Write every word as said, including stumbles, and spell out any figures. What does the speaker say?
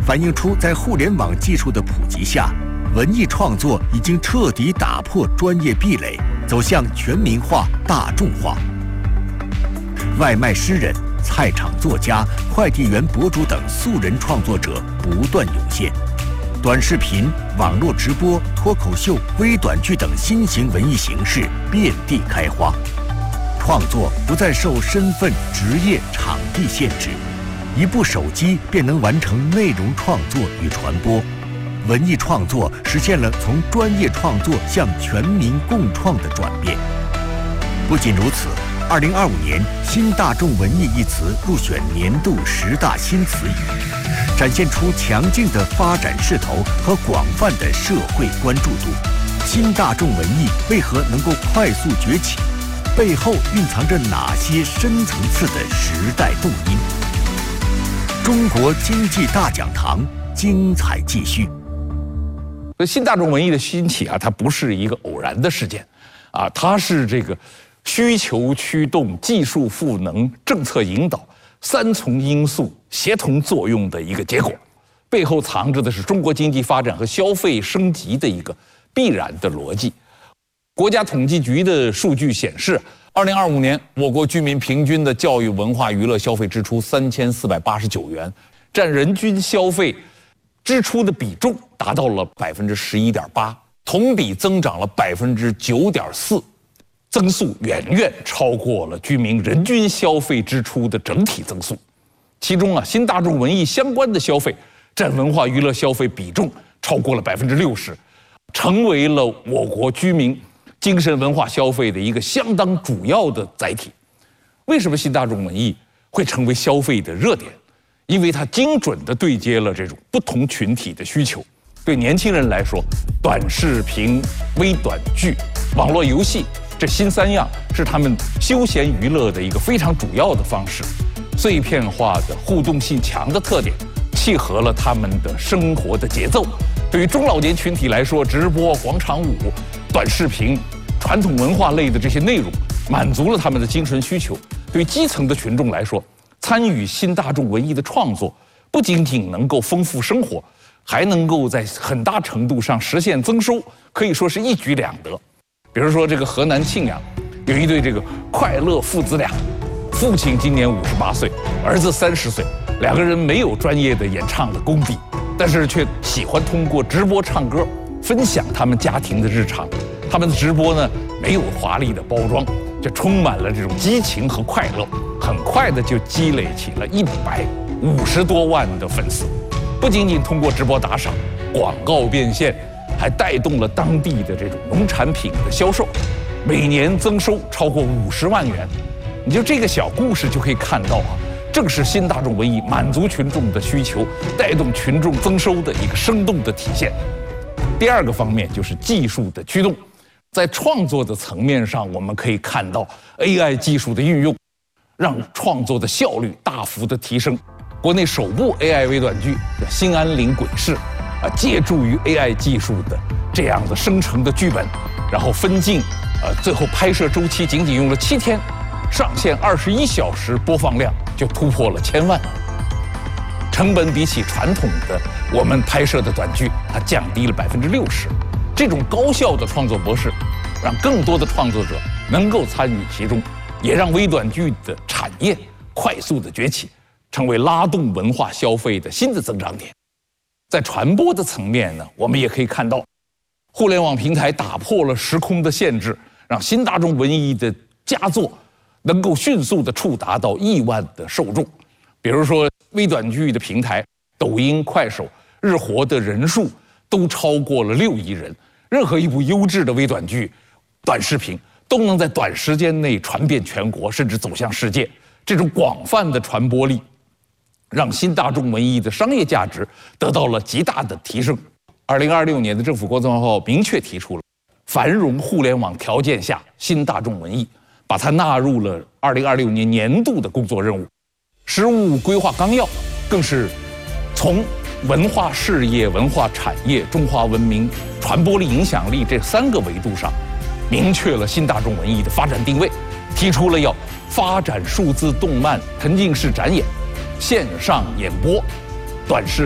反映出在互联网技术的普及下，文艺创作已经彻底打破专业壁垒，走向全民化、大众化。外卖诗人、菜场作家、快递员博主等素人创作者不断涌现，短视频、网络直播、脱口秀、微短剧等新型文艺形式遍地开花。创作不再受身份、职业、场地限制，一部手机便能完成内容创作与传播。文艺创作实现了从专业创作向全民共创的转变。不仅如此，二零二五年新大众文艺一词入选年度十大新词语，展现出强劲的发展势头和广泛的社会关注度。新大众文艺为何能够快速崛起？背后蕴藏着哪些深层次的时代动因？中国经济大讲堂精彩继续。 新大众文艺的兴起啊，它不是一个偶然的事件，啊，它是这个需求驱动、技术赋能、政策引导三重因素协同作用的一个结果，背后藏着的是中国经济发展和消费升级的一个必然的逻辑。国家统计局的数据显示，二零二五年我国居民平均的教育、文化、娱乐消费支出三千四百八十九元，占人均消费支出的比重达到了百分之十一点八，同比增长了百分之九点四，增速远远超过了居民人均消费支出的整体增速。其中啊，新大众文艺相关的消费占文化娱乐消费比重超过了百分之六十，成为了我国居民精神文化消费的一个相当主要的载体。为什么新大众文艺会成为消费的热点？因为它精准地对接了这种不同群体的需求。对年轻人来说，短视频、微短剧、网络游戏这新三样是他们休闲娱乐的一个非常主要的方式。碎片化的、互动性强的特点，契合了他们的生活的节奏。对于中老年群体来说，直播、广场舞、短视频、传统文化类的这些内容，满足了他们的精神需求。对于基层的群众来说，参与新大众文艺的创作，不仅仅能够丰富生活，还能够在很大程度上实现增收，可以说是一举两得。比如说，这个河南庆阳有一对这个快乐父子俩，父亲今年五十八岁，儿子三十岁，两个人没有专业的演唱的功底，但是却喜欢通过直播唱歌分享他们家庭的日常。他们的直播呢，没有华丽的包装，就充满了这种激情和快乐，很快的就积累起了一百五十多万的粉丝。不仅仅通过直播打赏、广告变现，还带动了当地的这种农产品的销售，每年增收超过五十万元。你就这个小故事就可以看到啊，正是新大众文艺满足群众的需求，带动群众增收的一个生动的体现。第二个方面就是技术的驱动。在创作的层面上，我们可以看到 A I 技术的运用，让创作的效率大幅的提升。国内首部 A I 微短剧《新安岭鬼事》，啊，借助于 A I 技术的这样的生成的剧本，然后分镜，呃，最后拍摄周期仅仅用了七天，上线二十一小时，播放量就突破了千万。成本比起传统的我们拍摄的短剧，它降低了百分之六十。这种高效的创作模式，让更多的创作者能够参与其中，也让微短剧的产业快速的崛起，成为拉动文化消费的新的增长点。在传播的层面呢，我们也可以看到，互联网平台打破了时空的限制，让新大众文艺的佳作能够迅速的触达到亿万的受众。比如说微短剧的平台抖音、快手日活的人数都超过了六亿人。任何一部优质的微短剧、短视频都能在短时间内传遍全国，甚至走向世界。这种广泛的传播力，让新大众文艺的商业价值得到了极大的提升。二零二六年的政府工作报告明确提出了繁荣互联网条件下新大众文艺，把它纳入了二零二六年年度的工作任务。十五规划纲要更是从文化事业、文化产业、中华文明传播力、影响力这三个维度上，明确了新大众文艺的发展定位，提出了要发展数字动漫沉浸式展演、线上演播、短视